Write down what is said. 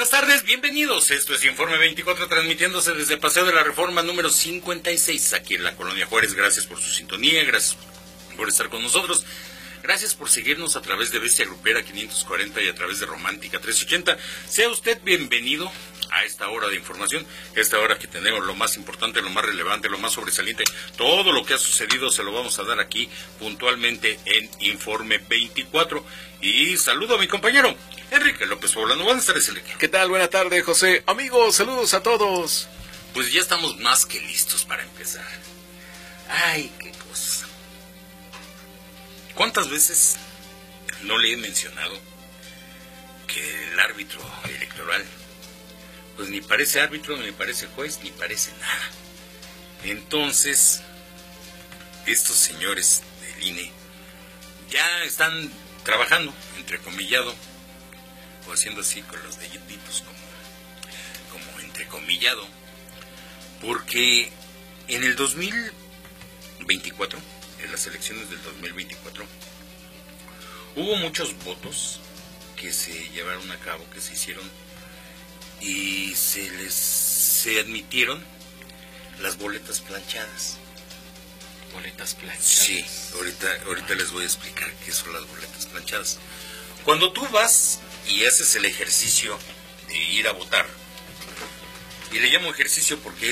buenas tardes, bienvenidos. Esto es Informe 24, transmitiéndose desde Paseo de la Reforma número 56, aquí en la Colonia Juárez. Gracias por su sintonía, gracias por estar con nosotros. Gracias por seguirnos a través de Bestia Grupera 540 y a través de Romántica 380. Sea usted bienvenido a esta hora de información, esta hora que tenemos lo más importante, lo más relevante, lo más sobresaliente. Todo lo que ha sucedido se lo vamos a dar aquí puntualmente en Informe 24. Y saludo a mi compañero Enrique López Poblano. Buenas tardes, Enrique. ¿Qué tal? Buenas tardes, José. Amigos, saludos a todos. Pues ya estamos más que listos para empezar. Ay, qué cosa. ¿Cuántas veces no le he mencionado que el árbitro electoral, pues ni parece árbitro, ni parece juez, ni parece nada? Entonces, estos señores del INE ya están trabajando, entrecomillado, o haciendo así con los deditos como entrecomillado, porque en el 2024, en las elecciones del 2024, hubo muchos votos que se llevaron a cabo, que se hicieron, y se admitieron las boletas planchadas. Boletas planchadas. Sí, ahorita les voy a explicar qué son las boletas planchadas. Cuando tú vas y haces el ejercicio de ir a votar, y le llamo ejercicio porque